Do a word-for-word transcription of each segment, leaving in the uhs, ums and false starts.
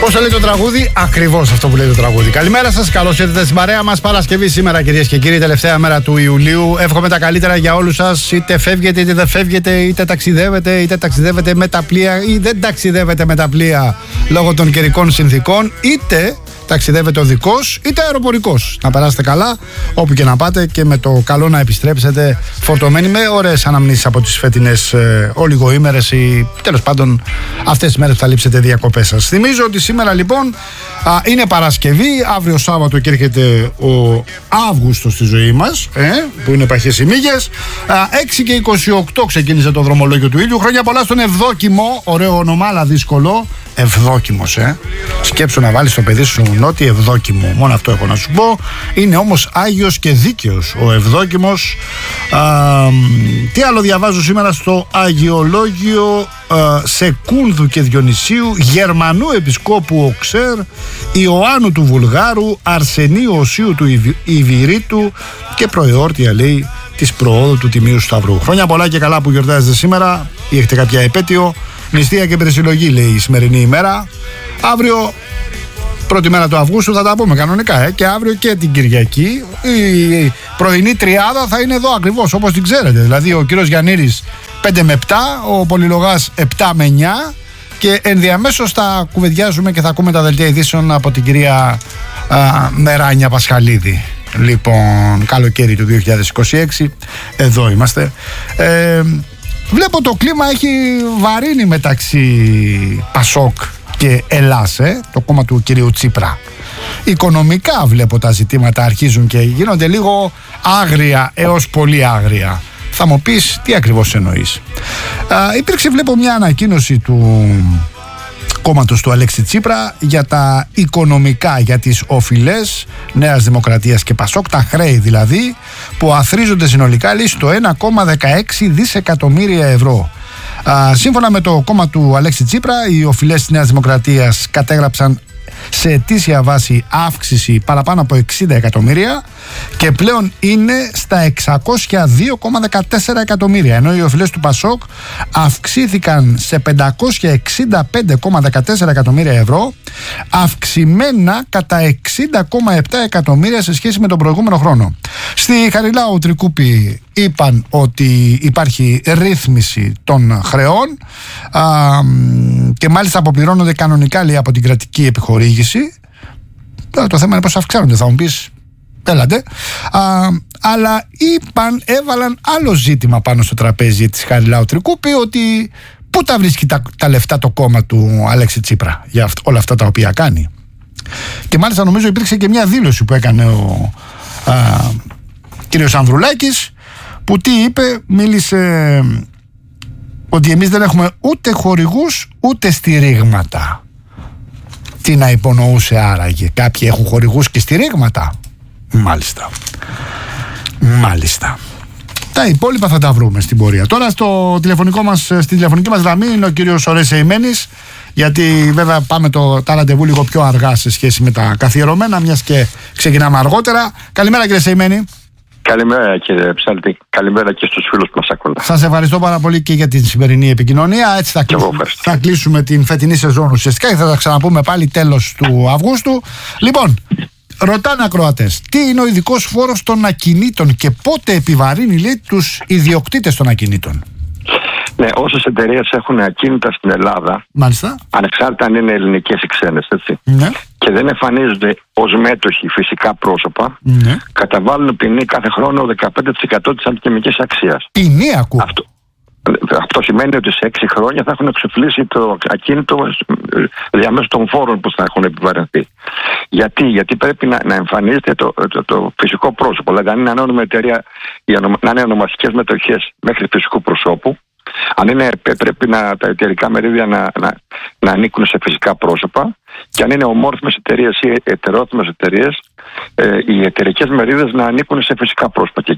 Πώς το λέει το τραγούδι, ακριβώς αυτό που λέει το τραγούδι. Καλημέρα σας, καλώς ήρθατε στην παρέα μας. Παρασκευή σήμερα, κυρίες και κύριοι, τελευταία μέρα του Ιουλίου. Εύχομαι τα καλύτερα για όλους σας. Είτε φεύγετε, είτε δεν φεύγετε, είτε ταξιδεύετε, είτε ταξιδεύετε με τα πλοία, ή δεν ταξιδεύετε με τα πλοία λόγω των καιρικών συνθήκων, είτε ταξιδεύετε οδικός είτε αεροπορικός. Να περάσετε καλά όπου και να πάτε και με το καλό να επιστρέψετε φορτωμένοι με ωραίες αναμνήσεις από τις φετινές ε, ολιγοήμερες ή τέλος πάντων αυτές τις μέρες που θα λείψετε διακοπές σας. Θυμίζω ότι σήμερα λοιπόν α, είναι Παρασκευή, αύριο Σάββατο και έρχεται ο Αύγουστος στη ζωή μας, ε, που είναι παχές οι μύγες. έξι και είκοσι οκτώ ξεκίνησε το δρομολόγιο του ήλιου. Χρόνια πολλά στον Ευδόκιμο, ωραίο όνομα αλλά δύσκολο. Ευδόκιμος, ε. Σκέψου να βάλεις το παιδί σου Νότι Ευδόκιμο. Μόνο αυτό έχω να σου πω. Είναι όμως Άγιος και Δίκαιος ο Ευδόκιμος. Α, τι άλλο διαβάζω σήμερα στο Αγιολόγιο α, Σεκούνδου και Διονυσίου, Γερμανού Επισκόπου Οξέρ, Ιωάννου του Βουλγάρου, Αρσενίου Οσίου του Ιβ, Ιβηρίτου και προεόρτια, λέει, της προόδου του Τιμίου Σταυρού. Χρόνια πολλά και καλά που γιορτάζετε σήμερα ή έχετε κάποια επέτειο. Νηστεία και περισυλλογή, λέει, η σημερινή ημέρα. Αύριο, πρώτη μέρα του Αυγούστου, θα τα πούμε κανονικά, ε, και αύριο και την Κυριακή. Η πρωινή τριάδα θα είναι εδώ ακριβώς όπως την ξέρετε. Δηλαδή ο κύριος Γιαννήρης πέντε με επτά, ο Πολυλογάς επτά με εννιά και ενδιαμέσως θα κουβεντιάζουμε και θα ακούμε τα δελτία ειδήσεων από την κυρία α, Μεράνια Πασχαλίδη. Λοιπόν, καλοκαίρι του δύο χιλιάδες είκοσι έξι, εδώ είμαστε. Ε, Βλέπω το κλίμα έχει βαρύνει μεταξύ Πασόκ και Ελλάς, ε, το κόμμα του κυρίου Τσίπρα. Οικονομικά βλέπω τα ζητήματα αρχίζουν και γίνονται λίγο άγρια έως πολύ άγρια. Θα μου πεις τι ακριβώς εννοείς. Α, υπήρξε, βλέπω, μια ανακοίνωση του κόμματος του Αλέξη Τσίπρα για τα οικονομικά, για τις οφειλές Νέας Δημοκρατίας και Πασόκ, τα χρέη δηλαδή, που αθρίζονται συνολικά, λέει, στο ένα κόμμα δεκαέξι δισεκατομμύρια ευρώ. Α, σύμφωνα με το κόμμα του Αλέξη Τσίπρα, οι οφειλές της Νέας Δημοκρατίας κατέγραψαν σε ετήσια βάση αύξηση παραπάνω από εξήντα εκατομμύρια και πλέον είναι στα εξακόσια δύο κόμμα δεκατέσσερα εκατομμύρια, ενώ οι οφειλές του Πασόκ αυξήθηκαν σε πεντακόσια εξήντα πέντε κόμμα δεκατέσσερα εκατομμύρια ευρώ, αυξημένα κατά εξήντα κόμμα επτά εκατομμύρια σε σχέση με τον προηγούμενο χρόνο. Στη Χαριλάου Τρικούπη είπαν ότι υπάρχει ρύθμιση των χρεών α, και μάλιστα αποπληρώνονται κανονικά, λέει, από την κρατική επιχορήγηση. Το θέμα είναι πώς αυξάνονται, θα μου πεις, έλατε. Α, αλλά είπαν, έβαλαν άλλο ζήτημα πάνω στο τραπέζι της Χαριλάου Τρικούπη, ότι πού τα βρίσκει τα, τα λεφτά το κόμμα του Αλέξη Τσίπρα για αυ, όλα αυτά τα οποία κάνει. Και μάλιστα νομίζω υπήρξε και μια δήλωση που έκανε ο α, κύριος Ανδρουλάκης, που τι είπε, μίλησε ότι εμείς δεν έχουμε ούτε χορηγούς ούτε στηρίγματα. Τι να υπονοούσε άραγε, κάποιοι έχουν χορηγούς και στηρίγματα? Μάλιστα. Μάλιστα. Τα υπόλοιπα θα τα βρούμε στην πορεία. Τώρα στο τηλεφωνικό μας, στη τηλεφωνική μας γραμμή είναι ο κύριος Ορές Εϊμένης, γιατί βέβαια πάμε το, τα ραντεβού λίγο πιο αργά σε σχέση με τα καθιερωμένα, μιας και ξεκινάμε αργότερα. Καλημέρα, κύριε Σεϊμένη. Καλημέρα, κύριε Ψάλτη. Καλημέρα και στους φίλους που μας ακούν. Σας ευχαριστώ πάρα πολύ και για την σημερινή επικοινωνία. Έτσι θα κλείσουμε, θα κλείσουμε την φετινή σεζόν ουσιαστικά και θα τα ξαναπούμε πάλι τέλος του Αυγούστου. Λοιπόν, ρωτάνε ακροατές, τι είναι ο ειδικός φόρος των ακινήτων και πότε επιβαρύνει, λέει, τους ιδιοκτήτες των ακινήτων? Ναι, όσες εταιρείες έχουν ακίνητα στην Ελλάδα, μάλιστα, ανεξάρτητα αν είναι ελληνικές ή ξένες, έτσι, ναι, και δεν εμφανίζονται ως μέτοχοι φυσικά πρόσωπα, ναι, καταβάλουν ποινή κάθε χρόνο δεκαπέντε τοις εκατό της αντικειμενικής αξίας. Ποινή, ακούω. Αυτό, αυτό σημαίνει ότι σε έξι χρόνια θα έχουν εξοφλήσει το ακίνητο διαμέσου των φόρων που θα έχουν επιβαρυνθεί. Γιατί, Γιατί πρέπει να, να εμφανίζεται το, το, το φυσικό πρόσωπο. Δηλαδή, αν είναι ανώνυμη εταιρεία, να είναι ονομαστικές μετοχές μέχρι φυσικού προσώπου. Αν είναι, πρέπει να, τα εταιρικά μερίδια να, να, να ανήκουν σε φυσικά πρόσωπα, και αν είναι ομόρφημες εταιρείες ή ετερόθυμες εταιρείες, ε, οι εταιρικές μερίδες να ανήκουν σε φυσικά πρόσωπα και εκεί πέρα.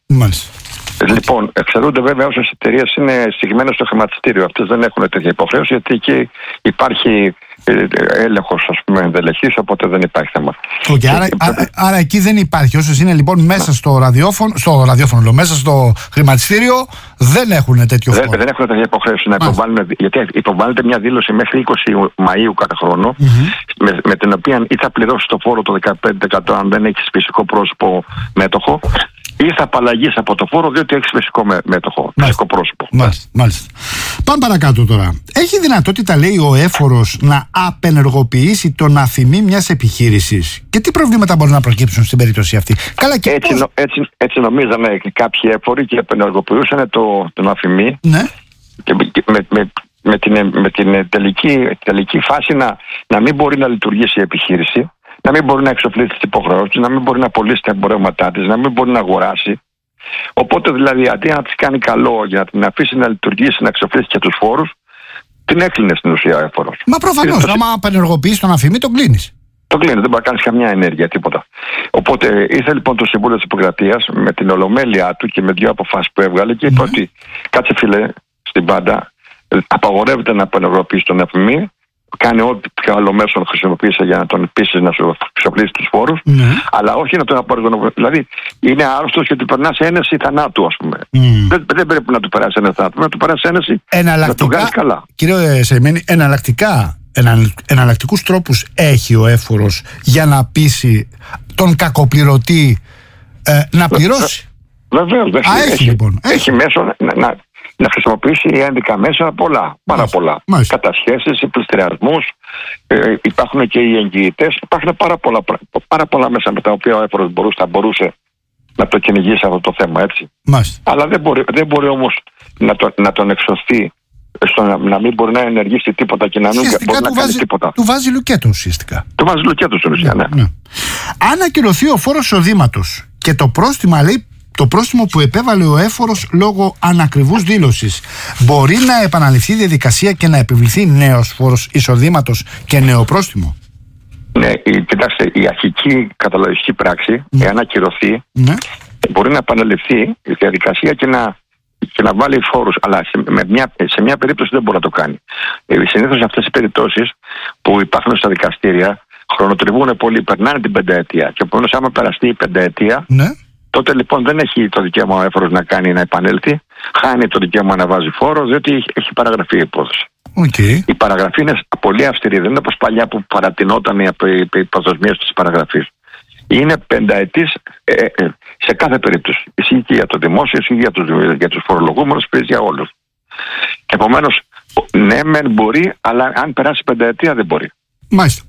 Μάλιστα. Λοιπόν, εξαιρούνται βέβαια όσες εταιρείες είναι στοιχημένες στο χρηματιστήριο. Αυτές δεν έχουν τέτοια υποχρέωση, γιατί εκεί υπάρχει έλεγχος, ας πούμε, ενδελεχής, οπότε δεν υπάρχει θέμα. Okay, άρα, άρα, άρα εκεί δεν υπάρχει. Όσες είναι λοιπόν μέσα στο ραδιόφωνο, στο ραδιόφωνο, λέω, μέσα στο χρηματιστήριο, δεν έχουν τέτοιο φόρο. Δεν, δεν έχουν τέτοια υποχρέωση να υποβάλουν, γιατί υποβάλλεται μια δήλωση μέχρι είκοσι Μαΐου κατά χρόνο, mm-hmm. με, με την οποία ή θα πληρώσει το φόρο το δεκαπέντε τοις εκατό αν δεν έχει φυσικό πρόσωπο μέτοχο, ή θα απαλλαγείς από το φόρο διότι έχεις φυσικό μέτοχο, φυσικό πρόσωπο. Μάλιστα, μάλιστα. Πάμε παρακάτω τώρα. Έχει δυνατότητα, λέει, ο έφορος να απενεργοποιήσει τον αφημί μιας επιχείρησης? Και τι προβλήματα μπορούν να προκύψουν στην περίπτωση αυτή? Καλά, και έτσι, νο, έτσι, έτσι νομίζανε και κάποιοι έφοροι και απενεργοποιούσαν το, τον αφημί, ναι. και, και με, με, με την, με την τελική, τελική φάση να, να μην μπορεί να λειτουργήσει η επιχείρηση, να μην μπορεί να εξοφλήσει τις υποχρεώσεις, να μην μπορεί να πωλήσει τα εμπορεύματά της, να μην μπορεί να αγοράσει. Οπότε δηλαδή αντί να της κάνει καλό για να την αφήσει να λειτουργήσει, να εξοφλήσει και τους φόρους, την έκλεινε στην ουσία ο έφορος. Μα προφανώς, άμα απενεργοποιείς τον αφημί, τον κλείνεις. Τον κλείνει, δεν μπορεί να κάνει καμιά ενέργεια, τίποτα. Οπότε ήρθε λοιπόν το Συμβούλιο της Επικρατείας με την ολομέλειά του και με δύο αποφάσεις που έβγαλε και είπε mm. ότι κάτσε φίλε στην πάντα, απαγορεύεται να απενεργοποιείς τον αφημί. Κάνει ό,τι πιο άλλο μέσο χρησιμοποίησε για να τον πείσει να σου εξοπλίσει τους φόρους, mm. αλλά όχι να τον απαραγωνοποιήσει. Δηλαδή είναι άρρωστος και του περνάς ένεση θανάτου, ας πούμε. Mm. Δεν, δεν πρέπει να του περάσει ένεση θανάτου, να του περάσει ένεση να τον κάνεις καλά. Κύριε Σεϊμένη, εναλλακτικά, εναλλακτικούς τρόπους έχει ο έφορος για να πείσει τον κακοπληρωτή ε, να πληρώσει? Βεβαίως, έχει, έχει, λοιπόν. έχει. έχει μέσο να, να, να χρησιμοποιήσει ένδικα μέσα πολλά, πάρα Μάλιστα. πολλά. Μάλιστα. Κατασχέσεις, πληστηριασμούς, ε, υπάρχουν και οι εγγυητές, υπάρχουν πάρα πολλά, πάρα πολλά μέσα με τα οποία ο έφορος μπορούσε, θα μπορούσε να το κυνηγήσει αυτό το θέμα, έτσι. Μάλιστα. Αλλά δεν μπορεί, δεν μπορεί όμως να, το, να τον εξωθεί στο να, να μην μπορεί να ενεργήσει τίποτα και να μην μπορεί να βάζει, κάνει τίποτα. Του βάζει λουκέτο ουσιαστικά. Του βάζει λουκέτο στην ουσία, ναι. ναι. ναι. Αν ακυρωθεί ο φόρος εισοδήματος και το πρόστιμα, λέει, το πρόστιμο που επέβαλε ο έφορος λόγω ανακριβούς δήλωσης, μπορεί να επαναληφθεί η διαδικασία και να επιβληθεί νέος φόρος εισοδήματος και νέο πρόστιμο? Ναι, η, κοιτάξτε, η αρχική καταλογιστική πράξη, mm. εάν ακυρωθεί, mm. μπορεί να επαναληφθεί η διαδικασία και να, και να βάλει φόρους, αλλά σε, με μια, σε μια περίπτωση δεν μπορεί να το κάνει. Ε, συνήθως αυτές οι περιπτώσεις που υπάρχουν στα δικαστήρια χρονοτριβούν πολύ, περνάνε την πενταετία και επομένως άμα περαστεί η πενταετία, mm. τότε λοιπόν δεν έχει το δικαίωμα ο έφορος να κάνει να επανέλθει, χάνει το δικαίωμα να βάζει φόρο, διότι έχει παραγραφεί η υπόθεση. Okay. Η παραγραφή είναι πολύ αυστηρή, δεν είναι όπως παλιά που παρατηνόταν οι προθεσμίες της παραγραφής. Είναι πενταετής ε, ε, σε κάθε περίπτωση. Ισχύει και για το δημόσιο, ισχύει για τους, για τους φορολογούμενους, ισχύει για όλους. Επομένως, ναι, μεν μπορεί, αλλά αν περάσει πενταετία δεν μπορεί. Μάλιστα.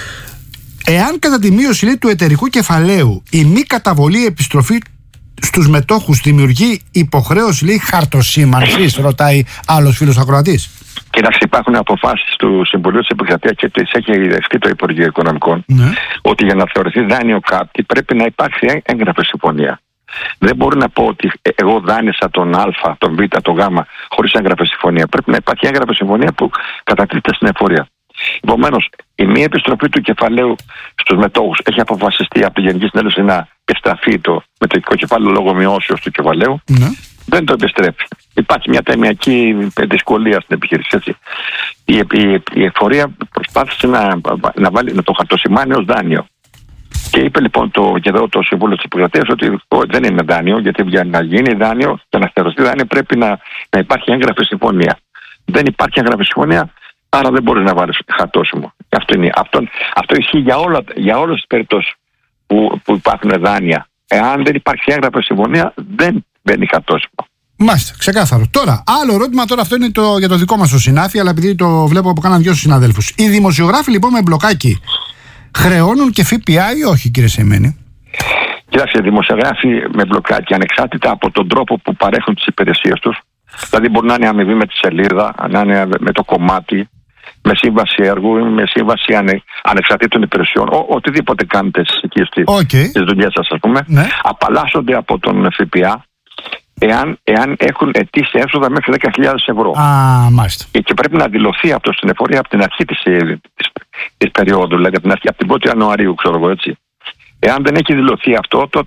Εάν κατά τη μείωση, λέει, του εταιρικού κεφαλαίου η μη καταβολή επιστροφή στους μετόχους δημιουργεί υποχρέωση, λέει, χαρτοσήμανσης, ρωτάει άλλος φίλος ακροατής. Κοιτάξτε, υπάρχουν αποφάσεις του Συμβουλίου της Επικρατείας και τις έχει δεχτεί το Υπουργείο Οικονομικών, ναι. ότι για να θεωρηθεί δάνειο κάτι πρέπει να υπάρξει έγγραφη συμφωνία. Δεν μπορώ να πω ότι εγώ δάνεισα τον Α, τον Β, τον Γ χωρίς έγγραφη συμφωνία. Πρέπει να υπάρχει έγγραφη συμφωνία που κατατίθεται στην εφορία. Επομένως, η μη επιστροφή του κεφαλαίου στους μετόχους έχει αποφασιστεί από τη Γενική Συνέλευση να επιστραφεί το μετοχικό κεφάλαιο λόγω μειώσεως του κεφαλαίου. Ναι. Δεν το επιστρέφει. Υπάρχει μια ταμιακή δυσκολία στην επιχείρηση. Έτσι. Η, η, η εφορία προσπάθησε να, να, βάλει, να το χαρτοσημάνει ως δάνειο. Και είπε λοιπόν το, και εδώ το Συμβούλιο της Επικρατείας ότι δεν είναι δάνειο, γιατί για να γίνει δάνειο και να θεωρηθεί δάνειο πρέπει να, να υπάρχει έγγραφη συμφωνία. Δεν υπάρχει έγγραφη συμφωνία, άρα δεν μπορεί να βάλεις χαρτόσημο. Αυτό, είναι, αυτό, αυτό ισχύει για, όλα, για όλες τις περιπτώσεις που, που υπάρχουν δάνεια. Εάν δεν υπάρχει έγγραφη συμφωνία, δεν μπαίνει χαρτόσημο. Μάλιστα, ξεκάθαρο. Τώρα, άλλο ερώτημα, τώρα αυτό είναι το, για το δικό μας το συνάφι, αλλά επειδή το βλέπω που κάναν δυο συναδέλφους. Οι δημοσιογράφοι λοιπόν με μπλοκάκι χρεώνουν και ΦΠΑ ή όχι, κύριε Σεϊμένη? Κοιτάξτε, οι δημοσιογράφοι με μπλοκάκι, ανεξάρτητα από τον τρόπο που παρέχουν τις υπηρεσίες τους, δηλαδή μπορεί να είναι αμοιβή με τη σελίδα, να είναι με το κομμάτι, με σύμβαση έργου, με σύμβαση ανε, ανεξαρτήτων υπηρεσιών, ο, οτιδήποτε κάνετε εσείς εκεί στις okay. δουλειές σας, ας πούμε, ναι. απαλλάσσονται από τον ΦΠΑ εάν, εάν έχουν ετήσια έσοδα μέχρι δέκα χιλιάδες ευρώ. Α, μάλιστα. Και, και πρέπει να δηλωθεί αυτό στην εφορία από την αρχή της, της, της περίοδου, δηλαδή από την, αρχή, από την πρώτη Ιανουαρίου, ξέρω εγώ, έτσι. Εάν δεν έχει δηλωθεί αυτό, τότε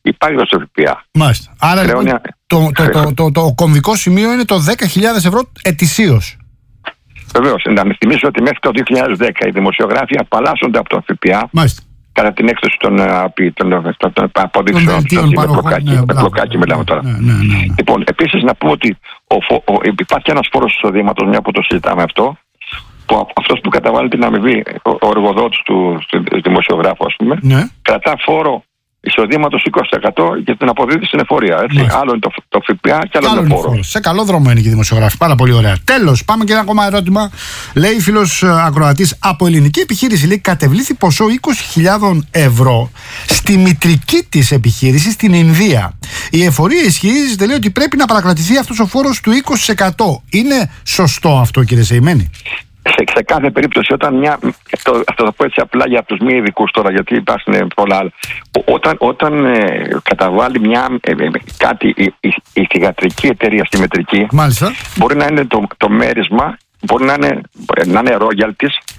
υπάρχει το ΦΠΑ. Μάλιστα. Άρα Χρεώνει... λοιπόν, το, το, το, το, το, το κομβικό σημείο είναι το δέκα χιλιάδες ευρώ ετησίως. Βεβαίως. Να θυμίσω ότι μέχρι το δύο χιλιάδες δέκα οι δημοσιογράφοι απαλλάσσονται από το ΦΠΑ. Μάλιστα. Κατά την έκδοση των, των, των, των αποδείξεων με πλοκάκι, ναι, με πλοκάκι μιλάμε τώρα. Ναι, ναι, ναι, ναι. Λοιπόν, επίσης να πούμε ότι ο, ο, υπάρχει ένας φόρος εισοδήματος, μια που το συζητάμε αυτό, που αυτός που καταβάλει την αμοιβή, ο, ο εργοδότης του δημοσιογράφου, ας πούμε, ναι, κρατά φόρο εισοδήματος είκοσι τοις εκατό για την αποδίδει στην εφορία. Έτσι. Ναι. Άλλο είναι το, το ΦΠΑ και άλλο, άλλο είναι το φόρο. Σε καλό δρόμο είναι και οι δημοσιογράφοι. Πάρα πολύ ωραία. Τέλος, πάμε και ένα ακόμα ερώτημα. Λέει φίλος ακροατής, από ελληνική επιχείρηση λέει κατεβλήθη ποσό είκοσι χιλιάδες ευρώ στη μητρική της επιχείρηση στην Ινδία. Η εφορία ισχυρίζεται, λέει, ότι πρέπει να παρακρατηθεί αυτός ο φόρος του είκοσι τοις εκατό. Είναι σωστό αυτό, κύριε Σεϊμένη? Σε, σε κάθε περίπτωση, όταν μια. Το, αυτό θα πω έτσι απλά για τους μη ειδικούς τώρα, γιατί υπάρχουν πολλά άλλα. Όταν, όταν ε, καταβάλει μια, ε, ε, κάτι η, η, η θυγατρική εταιρεία στη μετρική, μάλιστα, μπορεί να είναι το, το μέρισμα, μπορεί να είναι, να είναι royalties,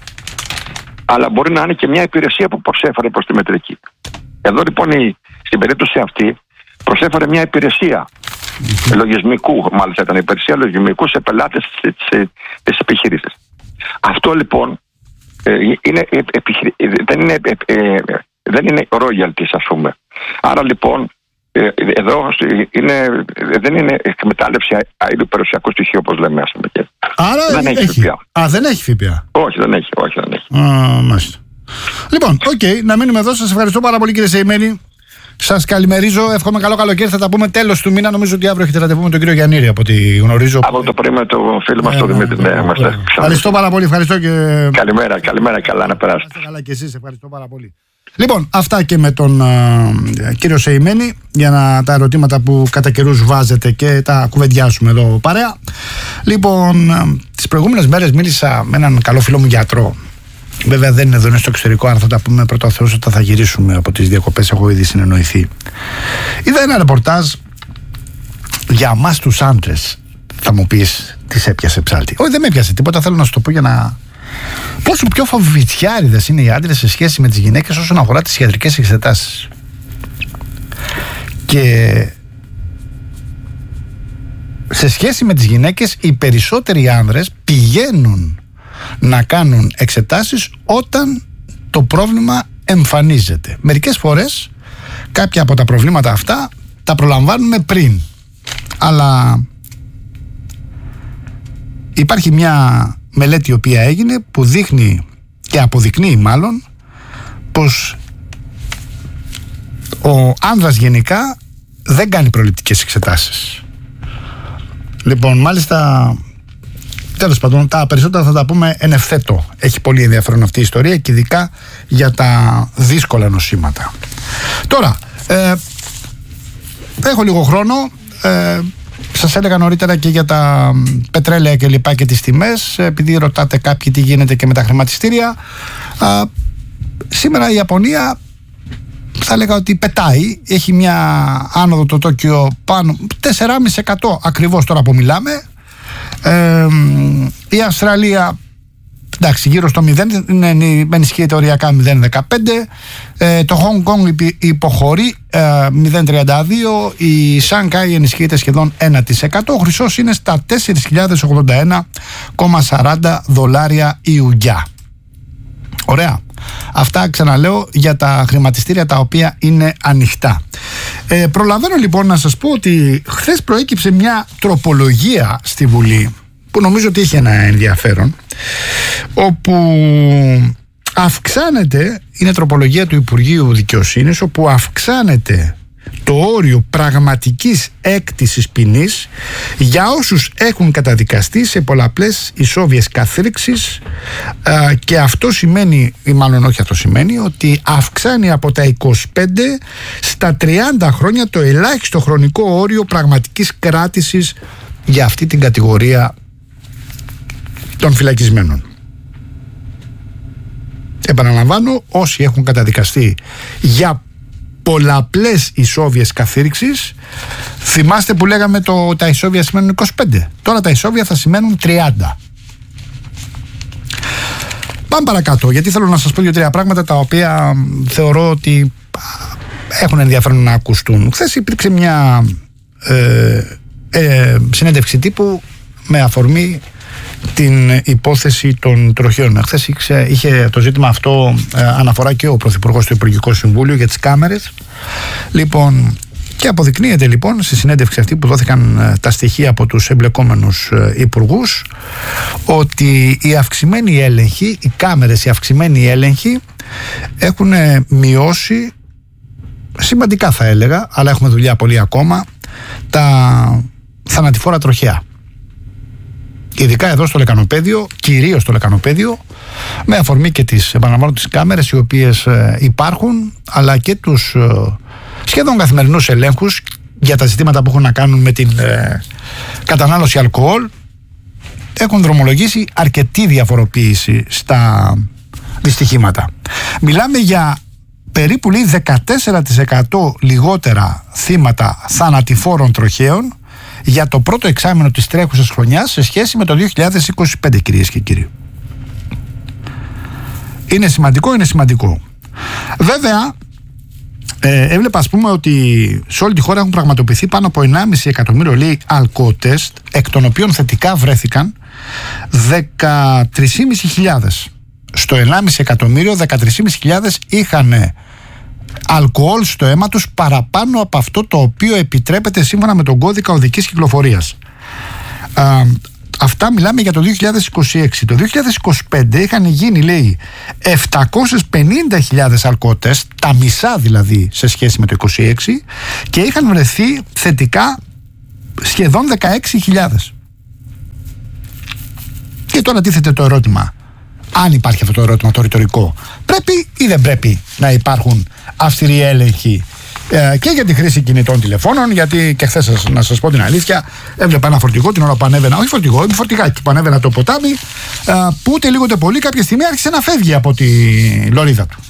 αλλά μπορεί να είναι και μια υπηρεσία που προσέφερε προς τη μετρική. Εδώ λοιπόν η, στην περίπτωση αυτή προσέφερε μια υπηρεσία mm-hmm. λογισμικού, μάλιστα ήταν υπηρεσία λογισμικού σε πελάτες της επιχείρησης. Αυτό λοιπόν ε, είναι, ε, επιχειρη... δεν, είναι, ε, ε, δεν είναι royalties, ας πούμε. Άρα λοιπόν ε, εδώ είναι, δεν είναι εκμετάλλευση αείου περιουσιακού στοιχείου, όπως λέμε, ας πούμε. Άρα δεν έχει, έχει ΦΠΑ. Α, δεν έχει ΦΠΑ. Όχι, δεν έχει. Όχι, δεν έχει. Α, μάλιστα. Λοιπόν, οκ, okay, να μείνουμε εδώ. Σας ευχαριστώ πάρα πολύ, κύριε Σεϊμένη. Σας καλημερίζω, εύχομαι καλό καλοκαίρι. Θα τα πούμε τέλος του μήνα. Νομίζω ότι αύριο έχετε ραντεβού με τον κύριο Γιαννήρη, από ό,τι γνωρίζω. Από το πρωί με το φίλο μας, τον Δημήτρη. Ναι, είμαστε. Ευχαριστώ πάρα πολύ. Ευχαριστώ και... Καλημέρα, καλημέρα, καλά να περάσετε. Καλά και εσείς, ευχαριστώ πάρα πολύ. Λοιπόν, αυτά και με τον uh, κύριο Σεϊμένη, για να, τα ερωτήματα που κατά καιρούς βάζετε και τα κουβεντιάσουμε εδώ παρέα. Λοιπόν, uh, τις προηγούμενες μέρες μίλησα με έναν καλό φίλο μου γιατρό. Βέβαια δεν είναι εδώ, είναι στο εξωτερικό. Αν θα τα πούμε πρώτα ο Θεός όταν θα γυρίσουμε από τις διακοπές, έχω ήδη συνεννοηθεί. Είδα ένα ρεπορτάζ για εμάς τους άντρες. Θα μου πεις, τις έπιασε ψάλτη? Όχι, δεν με έπιασε τίποτα. Θέλω να σου το πω για να. Πόσο πιο φοβητσιάριδες είναι οι άντρες σε σχέση με τις γυναίκες όσον αφορά τις ιατρικές εξετάσεις. Και σε σχέση με τις γυναίκες, οι περισσότεροι άνδρες πηγαίνουν να κάνουν εξετάσεις όταν το πρόβλημα εμφανίζεται. Μερικές φορές κάποια από τα προβλήματα αυτά τα προλαμβάνουμε πριν. Αλλά υπάρχει μια μελέτη η οποία έγινε που δείχνει και αποδεικνύει μάλλον πως ο άνδρας γενικά δεν κάνει προληπτικές εξετάσεις. Λοιπόν, μάλιστα, τέλος πάντων, τα περισσότερα θα τα πούμε εν ευθέτω. Έχει πολύ ενδιαφέρον αυτή η ιστορία και ειδικά για τα δύσκολα νοσήματα. Τώρα, ε, έχω λίγο χρόνο. Ε, σας έλεγα νωρίτερα και για τα πετρέλαια και λοιπά και τις τιμές, επειδή ρωτάτε κάποιοι τι γίνεται και με τα χρηματιστήρια. Ε, σήμερα η Ιαπωνία θα έλεγα ότι πετάει. Έχει μια άνοδο το Τόκιο πάνω τέσσερα κόμμα πέντε τοις εκατό ακριβώς τώρα που μιλάμε. Ε, η Αυστραλία, εντάξει, γύρω στο μηδέν, είναι, ενισχύεται οριακά μηδέν κόμμα δεκαπέντε. Ε, το Hong Kong υποχωρεί ε, μηδέν κόμμα τριάντα δύο. Η Σανγκάη ενισχύεται σχεδόν ένα τοις εκατό. Ο χρυσός είναι στα τέσσερις χιλιάδες ογδόντα ένα κόμμα σαράντα δολάρια η ουγγιά. Ωραία. Αυτά, ξαναλέω, για τα χρηματιστήρια τα οποία είναι ανοιχτά. Ε, προλαβαίνω λοιπόν να σας πω ότι χθες προέκυψε μια τροπολογία στη Βουλή που νομίζω ότι έχει ένα ενδιαφέρον, όπου αυξάνεται, είναι τροπολογία του Υπουργείου Δικαιοσύνης, όπου αυξάνεται το όριο πραγματικής έκτησης ποινής για όσους έχουν καταδικαστεί σε πολλαπλές ισόβιες καθρίξεις, και αυτό σημαίνει, ή μάλλον όχι αυτό σημαίνει, ότι αυξάνει από τα είκοσι πέντε στα τριάντα χρόνια το ελάχιστο χρονικό όριο πραγματικής κράτησης για αυτή την κατηγορία των φυλακισμένων. Επαναλαμβάνω, όσοι έχουν καταδικαστεί για πολλαπλές ισόβιες καθήρηξης, θυμάστε που λέγαμε το, τα ισόβια σημαίνουν είκοσι πέντε, τώρα τα ισόβια θα σημαίνουν τριάντα. Πάμε παρακάτω, γιατί θέλω να σας πω δύο-τρία πράγματα τα οποία θεωρώ ότι έχουν ενδιαφέρον να ακουστούν. Χθες υπήρξε μια ε, ε, συνέντευξη τύπου με αφορμή την υπόθεση των τροχαίων. Χθες είχε το ζήτημα αυτό ε, αναφορά και ο Πρωθυπουργός στο Υπουργικό Συμβούλιο για τις κάμερες. Λοιπόν, και αποδεικνύεται λοιπόν στη συνέντευξη αυτή που δόθηκαν ε, τα στοιχεία από τους εμπλεκόμενους ε, υπουργούς, ότι οι αυξημένοι έλεγχοι, οι κάμερες, οι αυξημένοι έλεγχοι έχουν ε, μειώσει σημαντικά, θα έλεγα, αλλά έχουμε δουλειά πολύ ακόμα, τα θανατηφόρα τροχαία. Ειδικά εδώ στο Λεκανοπέδιο, κυρίως στο Λεκανοπέδιο, με αφορμή και τις, επαναλαμβάνω, τις κάμερες οι οποίες ε, υπάρχουν, αλλά και τους ε, σχεδόν καθημερινούς ελέγχους για τα ζητήματα που έχουν να κάνουν με την ε, κατανάλωση αλκοόλ. Έχουν δρομολογήσει αρκετή διαφοροποίηση στα δυστυχήματα. Μιλάμε για περίπου λέει, δεκατέσσερα τοις εκατό λιγότερα θύματα θανατηφόρων τροχαίων για το πρώτο εξάμηνο της τρέχουσας χρονιάς σε σχέση με το δύο χιλιάδες είκοσι πέντε, κυρίες και κύριοι. Είναι σημαντικό, είναι σημαντικό. Βέβαια, ε, έβλεπα ας πούμε ότι σε όλη τη χώρα έχουν πραγματοποιηθεί πάνω από ενάμιση εκατομμύριο λέει αλκοοτεστ, εκ των οποίων θετικά βρέθηκαν δεκατρείς χιλιάδες πεντακόσιοι. Στο ενάμιση εκατομμύριο, δεκατρείς χιλιάδες πεντακόσιοι είχαν αλκοόλ στο αίμα τους παραπάνω από αυτό το οποίο επιτρέπεται σύμφωνα με τον κώδικα οδικής κυκλοφορίας. Α, αυτά μιλάμε για το δύο χιλιάδες είκοσι έξι. Το δύο χιλιάδες είκοσι πέντε είχαν γίνει λέει επτακόσιες πενήντα χιλιάδες αλκοοτεστ, τα μισά δηλαδή σε σχέση με το είκοσι έξι, και είχαν βρεθεί θετικά σχεδόν δεκαέξι χιλιάδες. Και τώρα τίθεται το ερώτημα, αν υπάρχει αυτό το ερώτημα το ρητορικό, πρέπει ή δεν πρέπει να υπάρχουν αυστηροί έλεγχοι ε, και για τη χρήση κινητών τηλεφώνων? Γιατί και χθες, σας, να σας πω την αλήθεια, έβλεπα ένα φορτηγό την ώρα που ανέβαινα, όχι φορτηγό, είναι φορτηγάκι που ανέβαινα το ποτάμι, ε, που ούτε λίγο ούτε πολύ κάποια στιγμή άρχισε να φεύγει από τη λωρίδα του.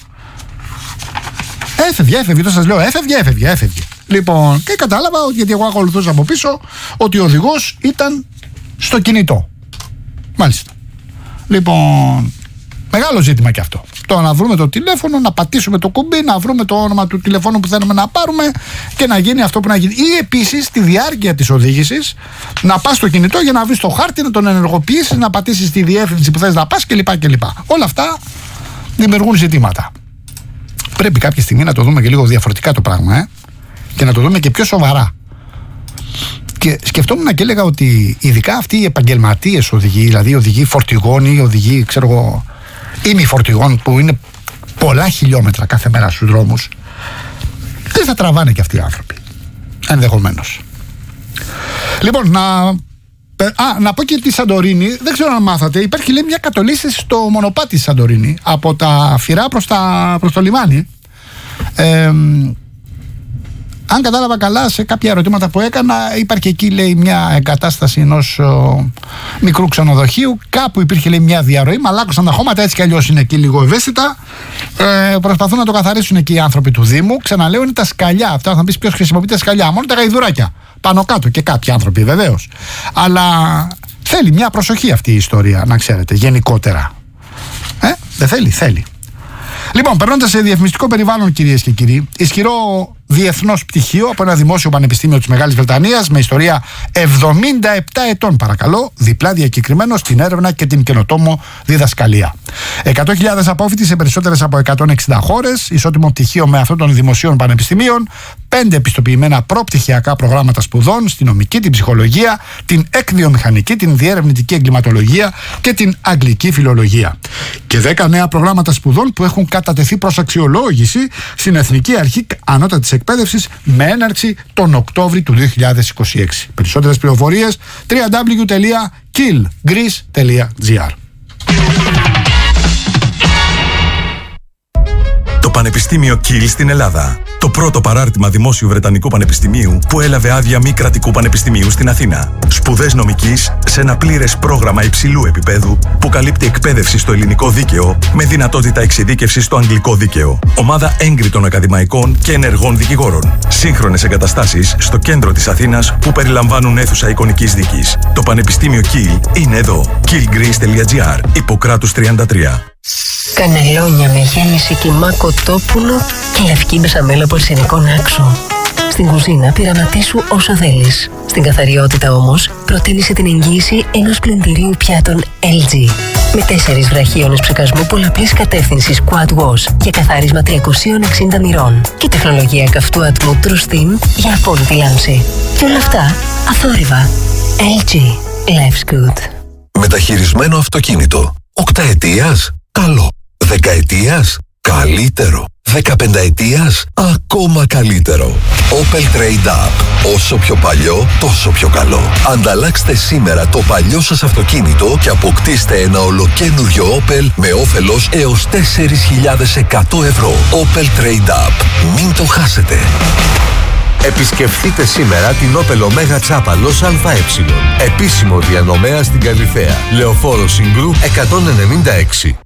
Έφευγε, έφευγε, το σας λέω, έφευγε, έφευγε, έφευγε. Λοιπόν, και κατάλαβα ότι, γιατί εγώ ακολουθούσα από πίσω, ότι ο οδηγός ήταν στο κινητό. Μάλιστα. Λοιπόν, μεγάλο ζήτημα και αυτό. Το να βρούμε το τηλέφωνο, να πατήσουμε το κουμπί, να βρούμε το όνομα του τηλεφώνου που θέλουμε να πάρουμε και να γίνει αυτό που να γίνει. Ή επίσης στη διάρκεια της οδήγησης να πας στο κινητό για να βρεις το χάρτη, να τον ενεργοποιήσεις, να πατήσεις τη διεύθυνση που θες να πας κλπ. κλπ. Όλα αυτά δημιουργούν ζητήματα. Πρέπει κάποια στιγμή να το δούμε και λίγο διαφορετικά το πράγμα, ε? Και να το δούμε και πιο σοβαρά. Και σκεφτόμουν και έλεγα ότι ειδικά αυτοί οι επαγγελματίες οδηγοί, δηλαδή οδηγοί φορτηγών ή οδηγοί, ξέρω εγώ, ημιφορτηγών που είναι πολλά χιλιόμετρα κάθε μέρα στους δρόμους, δεν θα τραβάνε και αυτοί οι άνθρωποι. Ενδεχομένως. Λοιπόν, να, α, να πω και τη Σαντορίνη, δεν ξέρω αν μάθατε, υπάρχει λέει μια κατολίσθηση στο μονοπάτι της Σαντορίνη από τα Φυρά προς, τα, προς το λιμάνι. Ε, Αν κατάλαβα καλά, σε κάποια ερωτήματα που έκανα, υπάρχει εκεί λέει μια εγκατάσταση ενός ο, μικρού ξενοδοχείου. Κάπου υπήρχε λέει μια διαρροή, μαλάκωσαν τα χώματα, έτσι κι αλλιώς είναι εκεί λίγο ευαίσθητα. Ε, προσπαθούν να το καθαρίσουν εκεί οι άνθρωποι του Δήμου. Ξαναλέω, είναι τα σκαλιά. Αυτά θα πει ποιος χρησιμοποιεί τα σκαλιά. Μόνο τα γαϊδουράκια. Πάνω κάτω και κάποιοι άνθρωποι βεβαίως. Αλλά θέλει μια προσοχή αυτή η ιστορία, να ξέρετε, γενικότερα. Ε, δεν θέλει, θέλει. Λοιπόν, περνώντας σε διαφημιστικό περιβάλλον, κυρίες και κύριοι, ισχυρό διεθνώς πτυχίο από ένα δημόσιο πανεπιστήμιο της Μεγάλης Βρετανίας με ιστορία εβδομήντα επτά ετών, παρακαλώ, διπλά διακεκριμένο στην έρευνα και την καινοτόμο διδασκαλία. εκατό χιλιάδες απόφοιτοι σε περισσότερες από εκατόν εξήντα χώρες, ισότιμο πτυχίο με αυτών των δημοσίων πανεπιστημίων, πέντε επιστοποιημένα προπτυχιακά προγράμματα σπουδών στη νομική, την ψυχολογία, την εκβιομηχανική, την διερευνητική εγκληματολογία και την αγγλική φιλολογία. Και δέκα νέα προγράμματα σπουδών που έχουν κατατεθεί προς αξιολόγηση στην Εθνική Αρχή Ανώτατης Εκπαίδευσης με έναρξη τον Οκτώβρη του δύο χιλιάδες είκοσι έξι. Περισσότερες πληροφορίες double-u double-u double-u τελεία kill greece τελεία gr. Το Πανεπιστήμιο Kiel στην Ελλάδα. Το πρώτο παράρτημα δημόσιου Βρετανικού Πανεπιστημίου που έλαβε άδεια μη κρατικού πανεπιστημίου στην Αθήνα. Σπουδές νομικής σε ένα πλήρες πρόγραμμα υψηλού επίπεδου που καλύπτει εκπαίδευση στο ελληνικό δίκαιο με δυνατότητα εξειδίκευση στο αγγλικό δίκαιο. Ομάδα έγκριτων ακαδημαϊκών και ενεργών δικηγόρων. Σύγχρονες εγκαταστάσεις στο κέντρο της Αθήνας που περιλαμβάνουν αίθουσα εικονικής δίκης. Το Πανεπιστήμιο Kiel είναι εδώ. kill greece τελεία gr. Ιπποκράτους τριάντα τρία. Κανελόνια με γέμιση κιμά κοτόπουλο και λευκή μπεσαμέλα από αρσενικό άξο. Στην κουζίνα πειραματίσου όσο θέλεις. Στην καθαριότητα όμως προτίμησε την εγγύηση ενός πλυντηρίου πιάτων ελ τζι. Με τέσσερις βραχίονες ψεκασμού πολλαπλής κατεύθυνσης Quad Wash και καθάρισμα τριακόσια εξήντα μοιρών. Και τεχνολογία καυτού ατμού True Steam για απόλυτη λάμψη. Και όλα αυτά αθόρυβα. ελ τζι. Life's good. Μεταχειρισμένο αυτοκίνητο. Οκταετίας? Καλό. Δεκαετίας? Καλύτερο. Δεκαπενταετίας? Ακόμα καλύτερο. Opel Trade Up. Όσο πιο παλιό, τόσο πιο καλό. Ανταλλάξτε σήμερα το παλιό σας αυτοκίνητο και αποκτήστε ένα ολοκένουργιο Opel με όφελος έως τέσσερις χιλιάδες εκατό ευρώ. Opel Trade Up. Μην το χάσετε. Επισκεφτείτε σήμερα την Opel Omega Τσάπαλος ΑΕ. Επίσημο διανομέα στην Καλιθέα. Λεωφόρο Συγκρού εκατόν ενενήντα έξι.